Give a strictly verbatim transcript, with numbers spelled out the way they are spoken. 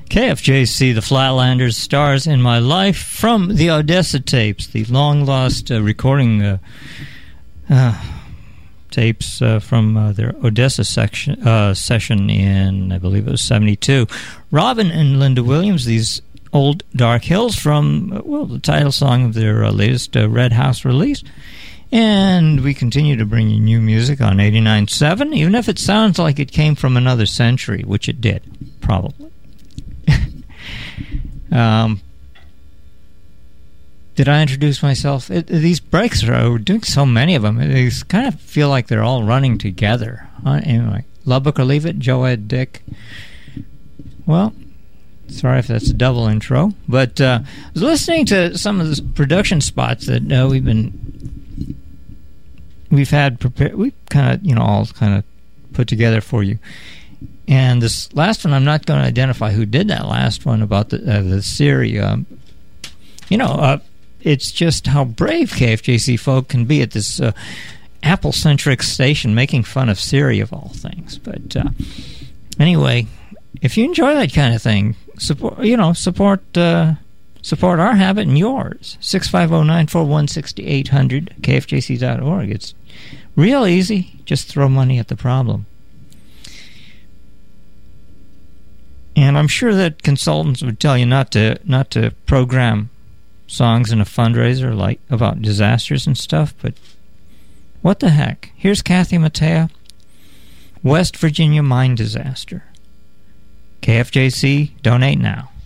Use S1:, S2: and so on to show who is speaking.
S1: K F J C, the Flatlanders, Stars in My Life, from the Odessa tapes, the long-lost uh, recording uh, uh, tapes uh, from uh, their Odessa section, uh, session in, I believe it was seventy-two. Robin and Linda Williams, these Old Dark Hills, from, uh, well, the title song of their uh, latest uh, Red House release. And we continue to bring you new music on eighty-nine point seven, even if it sounds like it came from another century, which it did, probably. Um, did I introduce myself? It, these breaks are we're doing so many of them. They kind of feel like they're all running together. Uh, anyway, Love Book or Leave It, Joe Ed Dick. Well, sorry if that's a double intro, but uh, I was listening to some of the production spots that uh, we've been we've had prepared. We kind of you know all kind of put together for you. And this last one, I'm not going to identify who did that last one about the uh, the Siri. Um, you know, uh, it's just how brave K F J C folk can be at this uh, Apple-centric station, making fun of Siri of all things. But uh, anyway, if you enjoy that kind of thing, support you know support uh, support our habit and yours. six five zero, nine four one, six eight zero zero, K F J C dot org. It's real easy. Just throw money at the problem. And I'm sure that consultants would tell you not to not to program songs in a fundraiser like about disasters and stuff, but what the heck? Here's Kathy Mattea, West Virginia mine disaster. K F J C, donate now.